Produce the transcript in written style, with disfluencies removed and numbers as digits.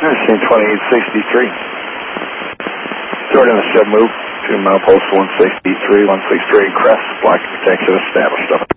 Scene 2863. Start in a sub move. 2 milepost 163, 163 crest, block protection established. Over.